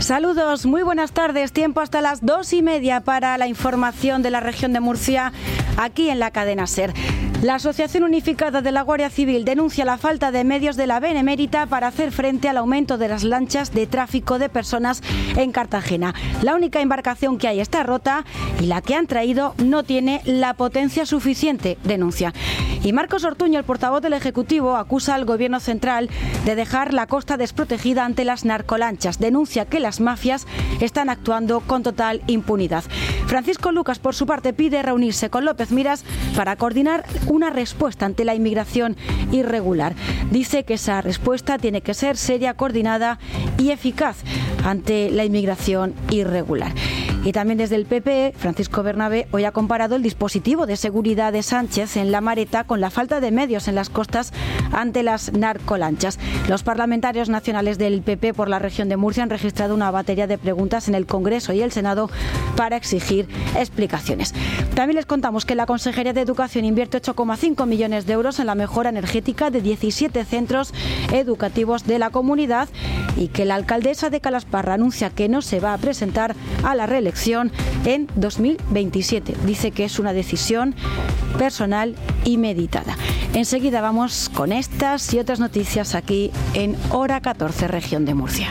Saludos, muy buenas tardes. Tiempo hasta las 2:30 para la información de la región de Murcia, aquí en la cadena SER. La Asociación Unificada de la Guardia Civil denuncia la falta de medios de la Benemérita para hacer frente al aumento de las lanchas de tráfico de personas en Cartagena. La única embarcación que hay está rota y la que han traído no tiene la potencia suficiente, denuncia. Y Marcos Ortuño, el portavoz del Ejecutivo, acusa al Gobierno central de dejar la costa desprotegida ante las narcolanchas. Denuncia que las mafias están actuando con total impunidad. Francisco Lucas, por su parte, pide reunirse con López Miras para coordinar una respuesta ante la inmigración irregular. Dice que esa respuesta tiene que ser seria, coordinada y eficaz ante la inmigración irregular. Y también desde el PP, Francisco Bernabé hoy ha comparado el dispositivo de seguridad de Sánchez en La Mareta con la falta de medios en las costas ante las narcolanchas. Los parlamentarios nacionales del PP por la región de Murcia han registrado una batería de preguntas en el Congreso y el Senado para exigir explicaciones. También les contamos que la Consejería de Educación invierte 8,5 millones de euros en la mejora energética de 17 centros educativos de la comunidad y que la alcaldesa de Calasparra anuncia que no se va a presentar a la reelección en 2027. Dice que es una decisión personal y meditada. Enseguida vamos con estas y otras noticias aquí en Hora 14, región de Murcia.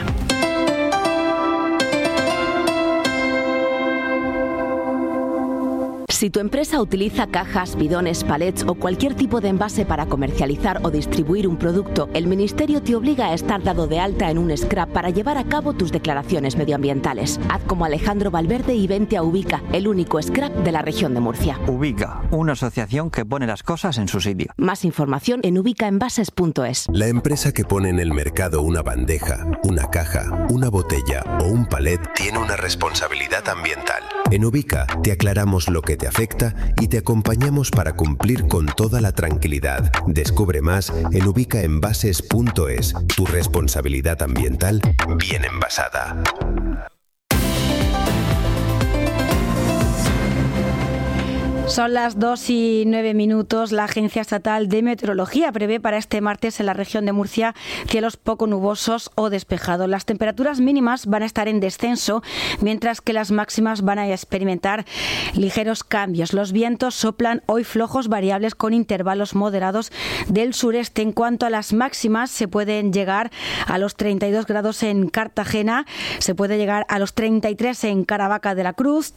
Si tu empresa utiliza cajas, bidones, palets o cualquier tipo de envase para comercializar o distribuir un producto, el Ministerio te obliga a estar dado de alta en un SCRAP para llevar a cabo tus declaraciones medioambientales. Haz como Alejandro Valverde y vente a Ubica, el único SCRAP de la región de Murcia. Ubica, una asociación que pone las cosas en su sitio. Más información en ubicaenvases.es. La empresa que pone en el mercado una bandeja, una caja, una botella o un palet tiene una responsabilidad ambiental. En Ubica te aclaramos lo que te afecta y te acompañamos para cumplir con toda la tranquilidad. Descubre más en ubicaenvases.es. Tu responsabilidad ambiental bien envasada. Son las 2:09. La Agencia Estatal de Meteorología prevé para este martes en la región de Murcia cielos poco nubosos o despejados. Las temperaturas mínimas van a estar en descenso, mientras que las máximas van a experimentar ligeros cambios. Los vientos soplan hoy flojos variables con intervalos moderados del sureste. En cuanto a las máximas, se pueden llegar a los 32 grados en Cartagena, se puede llegar a los 33 en Caravaca de la Cruz,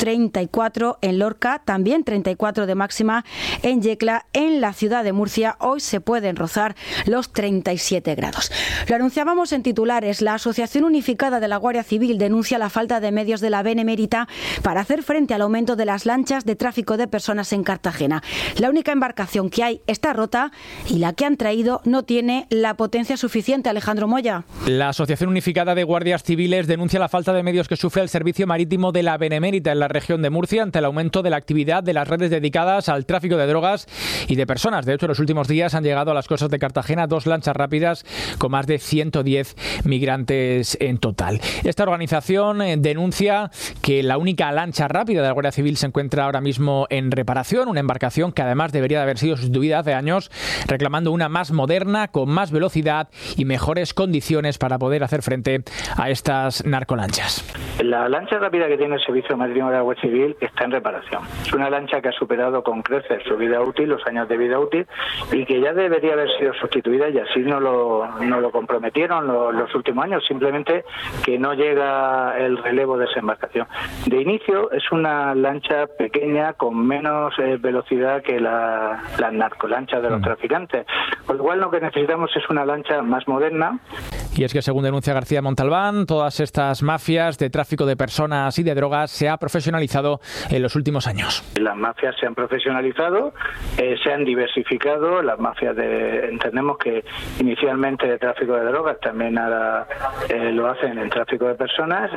34 en Lorca, también 34 de máxima en Yecla. En la ciudad de Murcia hoy se pueden rozar los 37 grados. Lo anunciábamos en titulares. La Asociación Unificada de la Guardia Civil denuncia la falta de medios de la Benemérita para hacer frente al aumento de las lanchas de tráfico de personas en Cartagena. La única embarcación que hay está rota y la que han traído no tiene la potencia suficiente. Alejandro Moya. La Asociación Unificada de Guardias Civiles denuncia la falta de medios que sufre el servicio marítimo de la Benemérita en la región de Murcia ante el aumento de la actividad de las redes dedicadas al tráfico de drogas y de personas. De hecho, en los últimos días han llegado a las costas de Cartagena 2 lanchas rápidas con más de 110 migrantes en total. Esta organización denuncia que la única lancha rápida de la Guardia Civil se encuentra ahora mismo en reparación, una embarcación que además debería de haber sido sustituida hace años, reclamando una más moderna, con más velocidad y mejores condiciones para poder hacer frente a estas narcolanchas. La lancha rápida que tiene el Servicio Marítimo de la Guardia Civil está en reparación. Es una lancha que ha superado con creces su vida útil, los años de vida útil, y que ya debería haber sido sustituida, y así no lo comprometieron los últimos años, simplemente que no llega el relevo de esa embarcación. De inicio es una lancha pequeña con menos velocidad que las narcolanchas de los traficantes, por lo cual lo que necesitamos es una lancha más moderna. Y es que, según denuncia García Montalbán, todas estas mafias de tráfico de personas y de drogas se ha profesionalizado en los últimos años. Las mafias se han profesionalizado, se han diversificado. Las mafias entendemos que inicialmente de tráfico de drogas, también ahora lo hacen en tráfico de personas,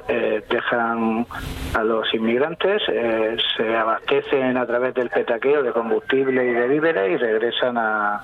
dejan a los inmigrantes, se abastecen a través del petaqueo de combustible y de víveres y regresan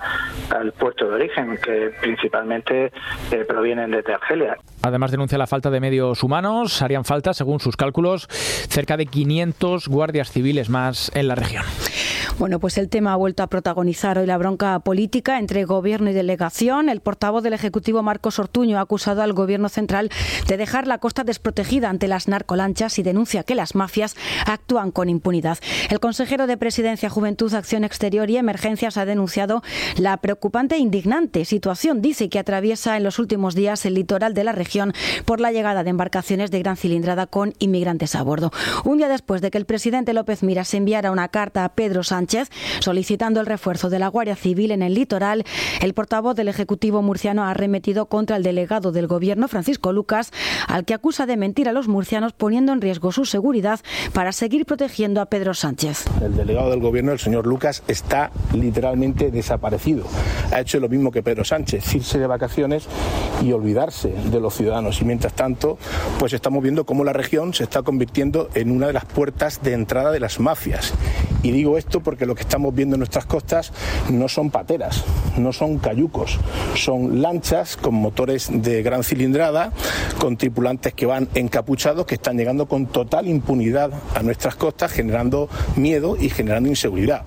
al puerto de origen, que principalmente provienen desde Argelia. Además, denuncia la falta de medios humanos. Harían falta, según sus cálculos, cerca de 500 guardias civiles más en la región. Bueno, pues el tema ha vuelto a protagonizar hoy la bronca política entre gobierno y delegación. El portavoz del Ejecutivo, Marcos Ortuño, ha acusado al gobierno central de dejar la costa desprotegida ante las narcolanchas y denuncia que las mafias actúan con impunidad. El consejero de Presidencia, Juventud, Acción Exterior y Emergencias ha denunciado la preocupante e indignante situación, dice, que atraviesa en los últimos días el litoral de la región por la llegada de embarcaciones de gran cilindrada con inmigrantes a bordo. Un día después de que el presidente López Miras enviara una carta a Pedro Sánchez solicitando el refuerzo de la Guardia Civil en el litoral, el portavoz del Ejecutivo murciano ha arremetido contra el delegado del Gobierno, Francisco Lucas, al que acusa de mentir a los murcianos poniendo en riesgo su seguridad para seguir protegiendo a Pedro Sánchez. El delegado del Gobierno, el señor Lucas, está literalmente desaparecido. Ha hecho lo mismo que Pedro Sánchez, irse de vacaciones y olvidarse de los ciudadanos. Y mientras tanto, pues estamos viendo cómo la región se está convirtiendo en una de las puertas de entrada de las mafias. Y digo esto porque lo que estamos viendo en nuestras costas no son pateras, no son cayucos, son lanchas con motores de gran cilindrada, con tripulantes que van encapuchados, que están llegando con total impunidad a nuestras costas, generando miedo y generando inseguridad.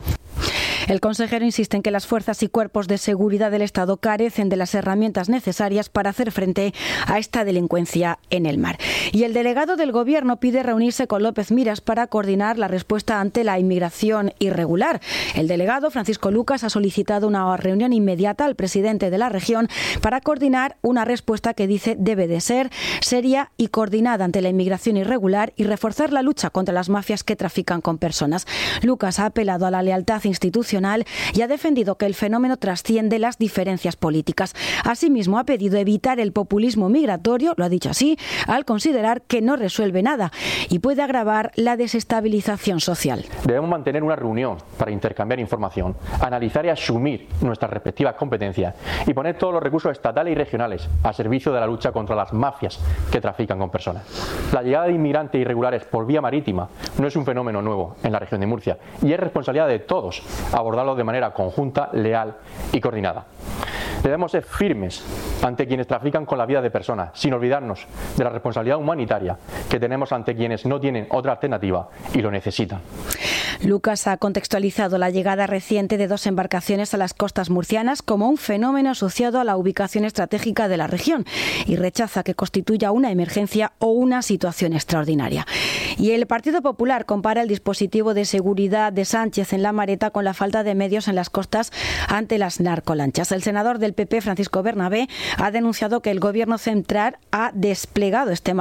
El consejero insiste en que las fuerzas y cuerpos de seguridad del Estado carecen de las herramientas necesarias para hacer frente a esta delincuencia en el mar. Y el delegado del Gobierno pide reunirse con López Miras para coordinar la respuesta ante la inmigración irregular. El delegado, Francisco Lucas, ha solicitado una reunión inmediata al presidente de la región para coordinar una respuesta que dice debe de ser seria y coordinada ante la inmigración irregular y reforzar la lucha contra las mafias que trafican con personas. Lucas ha apelado a la lealtad institucional y ha defendido que el fenómeno trasciende las diferencias políticas. Asimismo, ha pedido evitar el populismo migratorio, lo ha dicho así, al considerar que no resuelve nada y puede agravar la desestabilización social. Debemos mantener una reunión para intercambiar información, analizar y asumir nuestras respectivas competencias y poner todos los recursos estatales y regionales al servicio de la lucha contra las mafias que trafican con personas. La llegada de inmigrantes irregulares por vía marítima no es un fenómeno nuevo en la región de Murcia y es responsabilidad de todos abordarlo de manera conjunta, leal y coordinada. Debemos ser firmes ante quienes trafican con la vida de personas, sin olvidarnos de la responsabilidad humanitaria que tenemos ante quienes no tienen otra alternativa y lo necesitan. Lucas ha contextualizado la llegada reciente de 2 embarcaciones a las costas murcianas como un fenómeno asociado a la ubicación estratégica de la región y rechaza que constituya una emergencia o una situación extraordinaria. Y el Partido Popular compara el dispositivo de seguridad de Sánchez en La Mareta con la falta de medios en las costas ante las narcolanchas. El senador del PP, Francisco Bernabé, ha denunciado que el Gobierno central ha desplegado este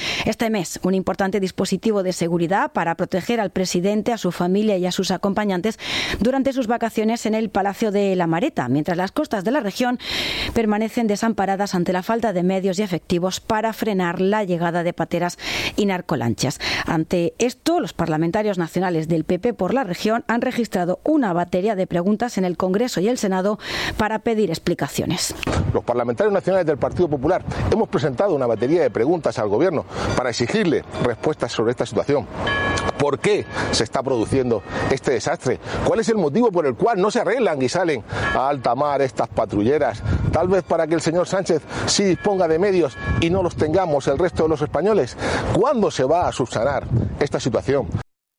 mes, un importante dispositivo de seguridad para proteger al presidente, a su familia y a sus acompañantes durante sus vacaciones en el Palacio de La Mareta, mientras las costas de la región permanecen desamparadas ante la falta de medios y efectivos para frenar la llegada de pateras y narcolanchas. Ante esto, los parlamentarios nacionales del PP por la región han registrado una batería de preguntas en el Congreso y el Senado para pedir explicaciones. Los parlamentarios nacionales del Partido Popular hemos presentado una batería de preguntas al Gobierno para exigirle respuestas sobre esta situación. ¿Por qué se está produciendo este desastre? ¿Cuál es el motivo por el cual no se arreglan y salen a alta mar estas patrulleras? Tal vez para que el señor Sánchez sí disponga de medios y no los tengamos el resto de los españoles. ¿Cuándo se va a subsanar esta situación?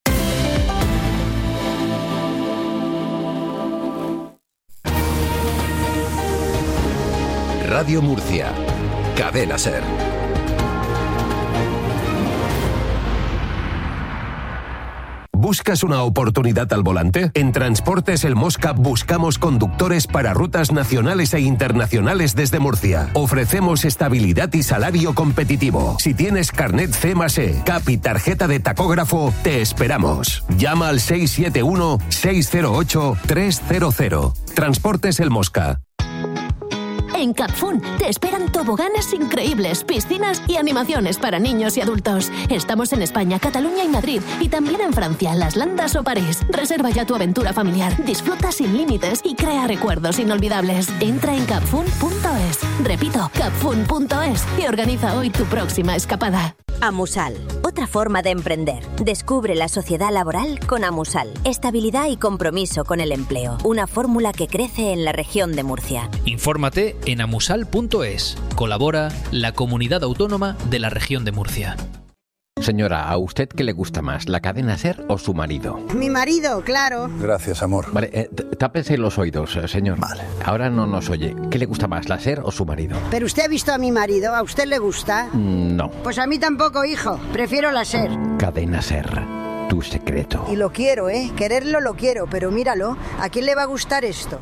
Radio Murcia, Cadena SER. ¿Buscas una oportunidad al volante? En Transportes El Mosca buscamos conductores para rutas nacionales e internacionales desde Murcia. Ofrecemos estabilidad y salario competitivo. Si tienes carnet C+E, CAP y tarjeta de tacógrafo, te esperamos. Llama al 671-608-300. Transportes El Mosca. En Capfun te esperan toboganes increíbles, piscinas y animaciones para niños y adultos. Estamos en España, Cataluña y Madrid, y también en Francia, Las Landas o París. Reserva ya tu aventura familiar, disfruta sin límites y crea recuerdos inolvidables. Entra en capfun.es. Repito, capfun.es y organiza hoy tu próxima escapada. Amusal, otra forma de emprender. Descubre la sociedad laboral con Amusal. Estabilidad y compromiso con el empleo. Una fórmula que crece en la región de Murcia. Infórmate en amusal.es. Colabora la Comunidad Autónoma de la Región de Murcia. Señora, ¿a usted qué le gusta más, la cadena SER o su marido? Mi marido, claro. Gracias, amor. Vale, tápese los oídos, señor. Vale. Ahora no nos oye. ¿Qué le gusta más, la SER o su marido? ¿Pero usted ha visto a mi marido? ¿A usted le gusta? No. Pues a mí tampoco, hijo. Prefiero la SER. Cadena SER, tu secreto. Y lo quiero, ¿eh? Quererlo lo quiero, pero míralo. ¿A quién le va a gustar esto?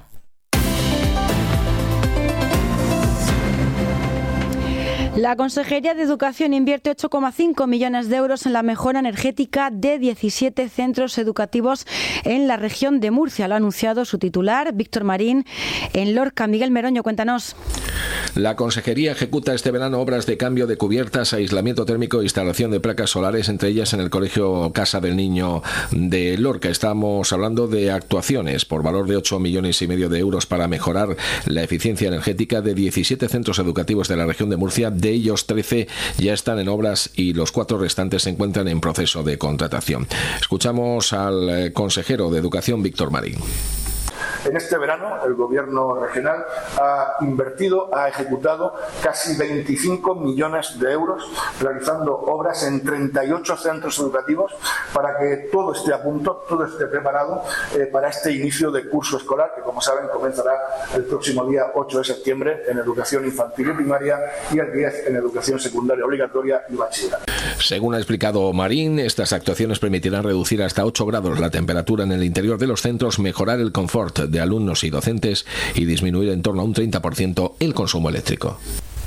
La Consejería de Educación invierte 8,5 millones de euros en la mejora energética de 17 centros educativos en la región de Murcia. Lo ha anunciado su titular, Víctor Marín, en Lorca. Miguel Meroño, cuéntanos. La Consejería ejecuta este verano obras de cambio de cubiertas, aislamiento térmico e instalación de placas solares, entre ellas en el Colegio Casa del Niño de Lorca. Estamos hablando de actuaciones por valor de 8,5 millones de euros para mejorar la eficiencia energética de 17 centros educativos de la región de Murcia. De ellos, 13 ya están en obras y los 4 restantes se encuentran en proceso de contratación. Escuchamos al consejero de Educación, Víctor Marín. En este verano el Gobierno regional ha ejecutado casi 25 millones de euros realizando obras en 38 centros educativos para que todo esté a punto, todo esté preparado para este inicio de curso escolar que, como saben, comenzará el próximo día 8 de septiembre en educación infantil y primaria y el 10 en educación secundaria obligatoria y bachillerato. Según ha explicado Marín, estas actuaciones permitirán reducir hasta 8 grados la temperatura en el interior de los centros, mejorar el confort de alumnos y docentes y disminuir en torno a un 30% el consumo eléctrico.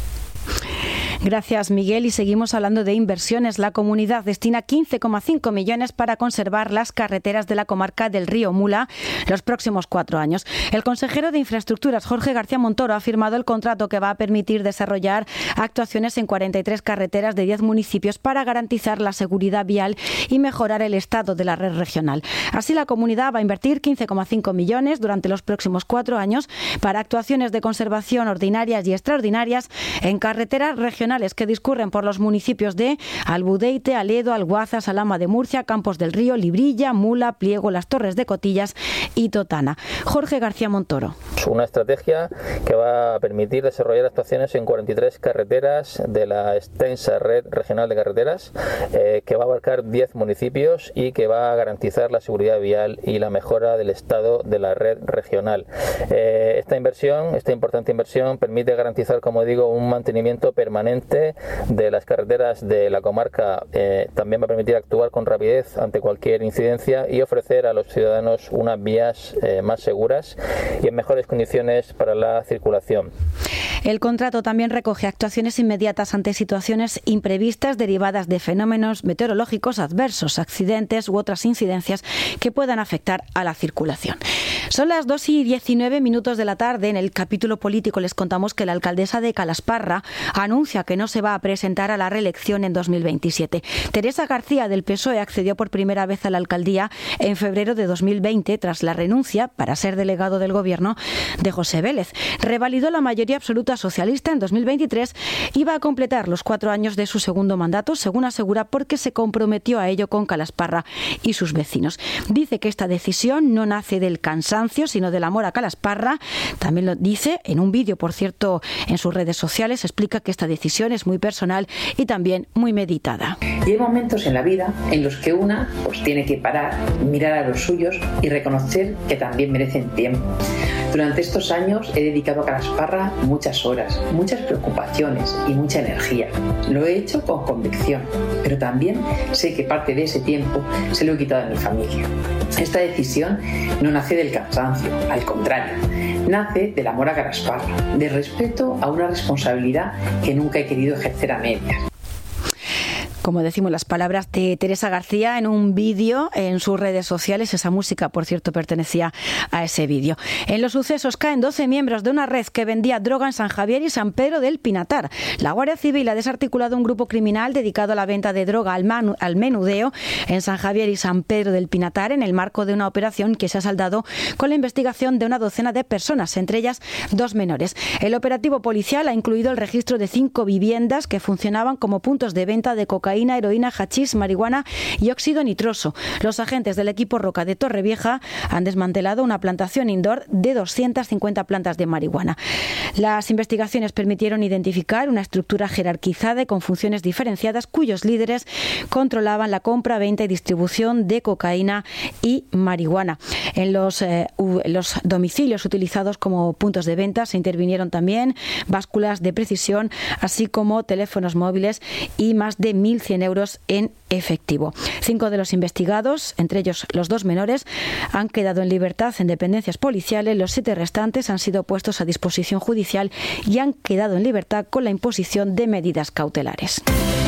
Gracias, Miguel. Y seguimos hablando de inversiones. La comunidad destina 15,5 millones para conservar las carreteras de la comarca del Río Mula los próximos 4 años. El consejero de Infraestructuras, Jorge García Montoro, ha firmado el contrato que va a permitir desarrollar actuaciones en 43 carreteras de 10 municipios para garantizar la seguridad vial y mejorar el estado de la red regional. Así, la comunidad va a invertir 15,5 millones durante los próximos 4 años para actuaciones de conservación ordinarias y extraordinarias en carreteras regionales que discurren por los municipios de Albudeite, Aledo, Alguaza, Salama de Murcia, Campos del Río, Librilla, Mula, Pliego, Las Torres de Cotillas y Totana. Jorge García Montoro. Una estrategia que va a permitir desarrollar actuaciones en 43 carreteras de la extensa red regional de carreteras, que va a abarcar 10 municipios y que va a garantizar la seguridad vial y la mejora del estado de la red regional. Esta importante inversión, permite garantizar, como digo, un mantenimiento permanente de las carreteras de la comarca. También va a permitir actuar con rapidez ante cualquier incidencia y ofrecer a los ciudadanos unas vías más seguras y en mejores condiciones para la circulación. El contrato también recoge actuaciones inmediatas ante situaciones imprevistas derivadas de fenómenos meteorológicos adversos, accidentes u otras incidencias que puedan afectar a la circulación. Son las 2:19 de la tarde. En el capítulo político les contamos que la alcaldesa de Calasparra anuncia que no se va a presentar a la reelección en 2027. Teresa García, del PSOE, accedió por primera vez a la alcaldía en febrero de 2020 tras la renuncia para ser delegado del gobierno de José Vélez. Revalidó la mayoría absoluta socialista en 2023 y va a completar los 4 años de su segundo mandato, según asegura, porque se comprometió a ello con Calasparra y sus vecinos. Dice que esta decisión no nace del cansancio, sino del amor a Calasparra. También lo dice en un vídeo, por cierto, en sus redes sociales. Explica que esta decisión es muy personal y también muy meditada. Y hay momentos en la vida en los que una tiene que parar, mirar a los suyos y reconocer que también merecen tiempo. Durante estos años he dedicado a Calasparra muchas horas, muchas preocupaciones y mucha energía. Lo he hecho con convicción, pero también sé que parte de ese tiempo se lo he quitado a mi familia. Esta decisión no nace del cansancio, al contrario, nace del amor a Calasparra, del respeto a una responsabilidad que nunca he querido ejercer a medias. Como decimos, las palabras de Teresa García en un vídeo en sus redes sociales. Esa música, por cierto, pertenecía a ese vídeo. En los sucesos caen 12 miembros de una red que vendía droga en San Javier y San Pedro del Pinatar. La Guardia Civil ha desarticulado un grupo criminal dedicado a la venta de droga al menudeo en San Javier y San Pedro del Pinatar, en el marco de una operación que se ha saldado con la investigación de una docena de personas, entre ellas 2 menores. El operativo policial ha incluido el registro de 5 viviendas que funcionaban como puntos de venta de cocaína cocaína, heroína, hachís, marihuana y óxido nitroso. Los agentes del equipo Roca de Torrevieja han desmantelado una plantación indoor de 250 plantas de marihuana. Las investigaciones permitieron identificar una estructura jerarquizada y con funciones diferenciadas cuyos líderes controlaban la compra, venta y distribución de cocaína y marihuana. En los domicilios utilizados como puntos de venta se intervinieron también básculas de precisión, así como teléfonos móviles y más de 1.100 euros en efectivo. 5 de los investigados, entre ellos los 2 menores, han quedado en libertad en dependencias policiales. Los 7 restantes han sido puestos a disposición judicial y han quedado en libertad con la imposición de medidas cautelares.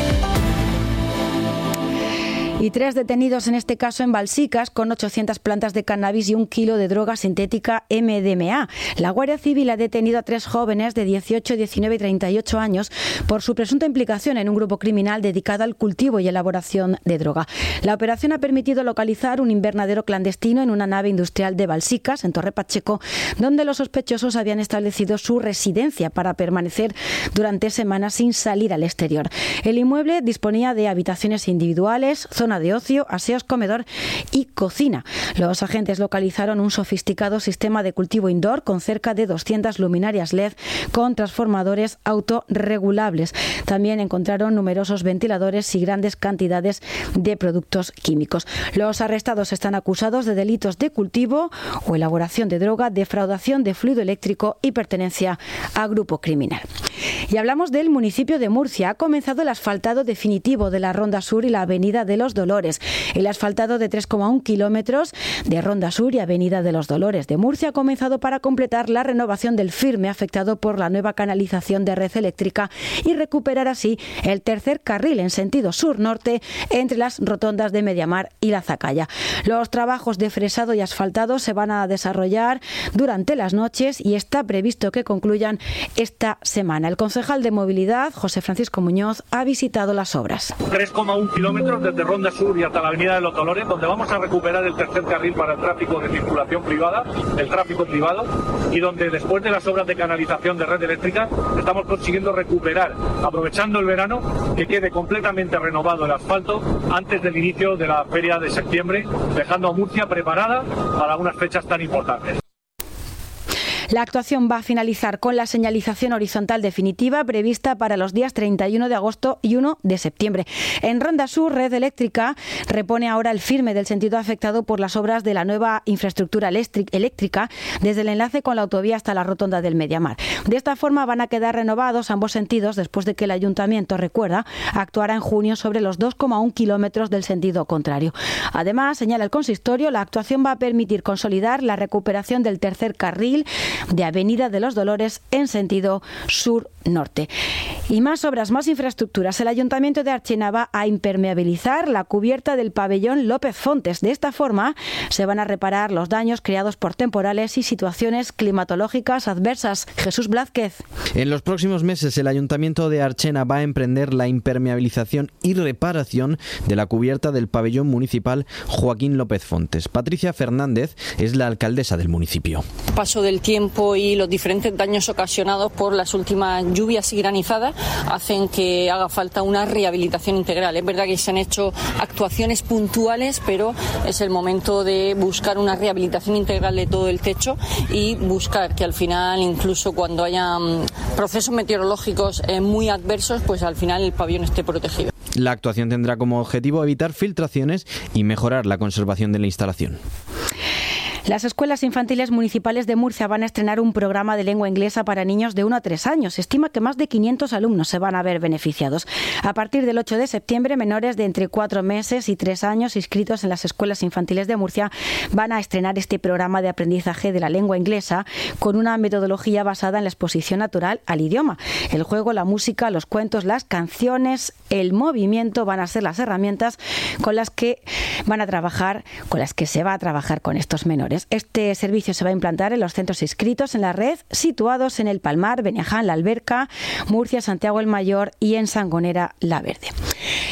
Y 3 detenidos en este caso en Balsicas con 800 plantas de cannabis y 1 kilo de droga sintética MDMA. La Guardia Civil ha detenido a 3 jóvenes de 18, 19 y 38 años por su presunta implicación en un grupo criminal dedicado al cultivo y elaboración de droga. La operación ha permitido localizar un invernadero clandestino en una nave industrial de Balsicas, en Torre Pacheco, donde los sospechosos habían establecido su residencia para permanecer durante semanas sin salir al exterior. El inmueble disponía de habitaciones individuales, zona de ocio, aseos, comedor y cocina. Los agentes localizaron un sofisticado sistema de cultivo indoor con cerca de 200 luminarias LED con transformadores autorregulables. También encontraron numerosos ventiladores y grandes cantidades de productos químicos. Los arrestados están acusados de delitos de cultivo o elaboración de droga, defraudación de fluido eléctrico y pertenencia a grupo criminal. Y hablamos del municipio de Murcia. Ha comenzado el asfaltado definitivo de la Ronda Sur y la Avenida de los Dolores. El asfaltado de 3,1 kilómetros de Ronda Sur y Avenida de los Dolores de Murcia ha comenzado para completar la renovación del firme afectado por la nueva canalización de red eléctrica y recuperar así el tercer carril en sentido sur-norte entre las rotondas de Mediamar y La Zacalla. Los trabajos de fresado y asfaltado se van a desarrollar durante las noches y está previsto que concluyan esta semana. El concejal de Movilidad, José Francisco Muñoz, ha visitado las obras. 3,1 kilómetros desde Ronda Sur y hasta la Avenida de los Dolores, donde vamos a recuperar el tercer carril para el tráfico de circulación privada, el tráfico privado, y donde después de las obras de canalización de red eléctrica estamos consiguiendo recuperar, aprovechando el verano, que quede completamente renovado el asfalto antes del inicio de la feria de septiembre, dejando a Murcia preparada para unas fechas tan importantes. La actuación va a finalizar con la señalización horizontal definitiva prevista para los días 31 de agosto y 1 de septiembre. En Ronda Sur, Red Eléctrica repone ahora el firme del sentido afectado por las obras de la nueva infraestructura eléctrica desde el enlace con la autovía hasta la rotonda del Mediamar. De esta forma van a quedar renovados ambos sentidos después de que el Ayuntamiento, recuerda, actuara en junio sobre los 2,1 kilómetros del sentido contrario. Además, señala el consistorio, la actuación va a permitir consolidar la recuperación del tercer carril de Avenida de los Dolores en sentido sur-norte. Y más obras, más infraestructuras. El Ayuntamiento de Archena va a impermeabilizar la cubierta del pabellón López Fontes. De esta forma se van a reparar los daños creados por temporales y situaciones climatológicas adversas. Jesús Blázquez. En los próximos meses el Ayuntamiento de Archena va a emprender la impermeabilización y reparación de la cubierta del pabellón municipal Joaquín López Fontes. Patricia Fernández es la alcaldesa del municipio. Paso del tiempo y los diferentes daños ocasionados por las últimas lluvias y granizadas hacen que haga falta una rehabilitación integral. Es verdad que se han hecho actuaciones puntuales, pero es el momento de buscar una rehabilitación integral de todo el techo y buscar que al final, incluso cuando haya procesos meteorológicos muy adversos, pues al final el pabellón esté protegido. La actuación tendrá como objetivo evitar filtraciones y mejorar la conservación de la instalación. Las escuelas infantiles municipales de Murcia van a estrenar un programa de lengua inglesa para niños de 1 a 3 años. Se estima que más de 500 alumnos se van a ver beneficiados. A partir del 8 de septiembre, menores de entre 4 meses y 3 años inscritos en las escuelas infantiles de Murcia van a estrenar este programa de aprendizaje de la lengua inglesa con una metodología basada en la exposición natural al idioma. El juego, la música, los cuentos, las canciones, el movimiento van a ser las herramientas con las que van a trabajar, con las que se va a trabajar con estos menores. Este servicio se va a implantar en los centros inscritos en la red, situados en El Palmar, Beniaján, La Alberca, Murcia, Santiago el Mayor y en Sangonera, La Verde.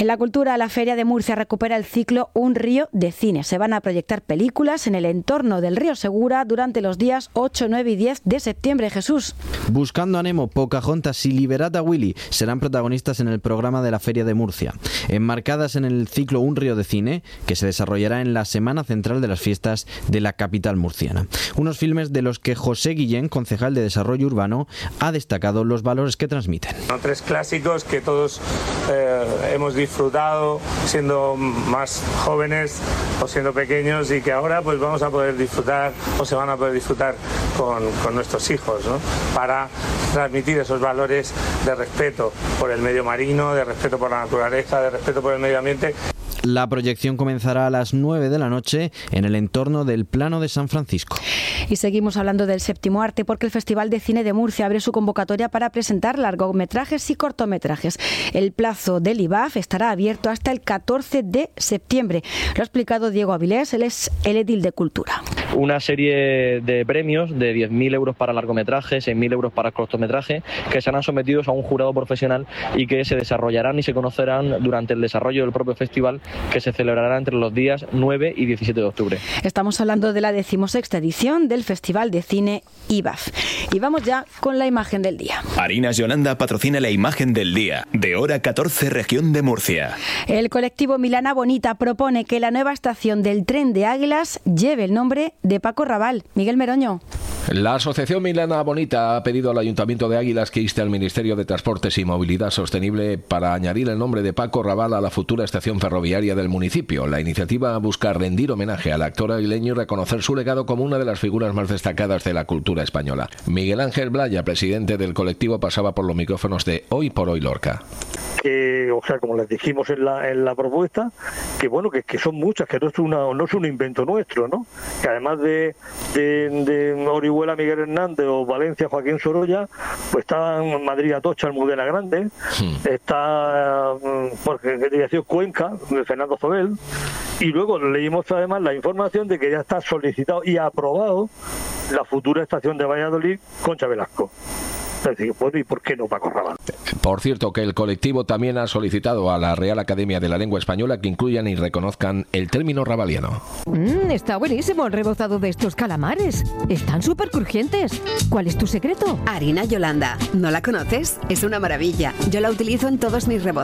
En la cultura, la Feria de Murcia recupera el ciclo Un río de cine. Se van a proyectar películas en el entorno del río Segura durante los días 8, 9 y 10 de septiembre. Jesús. Buscando a Nemo, Pocahontas y Liberata Willy serán protagonistas en el programa de la Feria de Murcia, enmarcadas en el ciclo Un río de cine, que se desarrollará en la semana central de las fiestas de la capital murciana. Unos filmes de los que José Guillén, concejal de Desarrollo Urbano, ha destacado los valores que transmiten. Son 3 clásicos que todos hemos disfrutado siendo más jóvenes o siendo pequeños, y que ahora pues vamos a poder disfrutar, o se van a poder disfrutar con nuestros hijos, ¿no? Para transmitir esos valores de respeto por el medio marino, de respeto por la naturaleza, de respeto por el medio ambiente. La proyección comenzará a las 9 de la noche en el entorno del Plano de San Francisco. Y seguimos hablando del séptimo arte, porque el Festival de Cine de Murcia abre su convocatoria para presentar largometrajes y cortometrajes. El plazo del IBAF estará abierto hasta el 14 de septiembre. Lo ha explicado Diego Avilés, él es el edil de Cultura. Una serie de premios de 10.000 euros para largometraje, 6.000 euros para cortometraje, que serán sometidos a un jurado profesional y que se desarrollarán y se conocerán durante el desarrollo del propio festival, que se celebrará entre los días 9 y 17 de octubre. Estamos hablando de la 16ª edición del Festival de Cine IBAF. Y vamos ya con la imagen del día. Harinas Yolanda patrocina la imagen del día, de hora 14, región de Murcia. El colectivo Milana Bonita propone que la nueva estación del tren de Águilas lleve el nombre de Paco Raval. Miguel Meroño. La Asociación Milana Bonita ha pedido al Ayuntamiento de Águilas que inste al Ministerio de Transportes y Movilidad Sostenible para añadir el nombre de Paco Raval a la futura estación ferroviaria del municipio. La iniciativa busca rendir homenaje al actor aguileño y reconocer su legado como una de las figuras más destacadas de la cultura española. Miguel Ángel Blaya, presidente del colectivo, pasaba por los micrófonos de Hoy por Hoy Lorca. O sea, como les dijimos en la propuesta, que bueno, que son muchas, que no es un invento nuestro, ¿no? Que además de Orihuela Miguel Hernández o Valencia Joaquín Sorolla, pues está en Madrid Atocha Almudena Grande, está porque dirección Cuenca de Fernando Zobel, y luego leímos además la información de que ya está solicitado y aprobado la futura estación de Valladolid Concha Velasco. Bueno, ¿y por qué no Paco Raval? Por cierto, que el colectivo también ha solicitado a la Real Academia de la Lengua Española que incluyan y reconozcan el término rabaliano. Está buenísimo el rebozado de estos calamares. Están súper crujientes. ¿Cuál es tu secreto? Harina Yolanda. ¿No la conoces? Es una maravilla. Yo la utilizo en todos mis rebozados.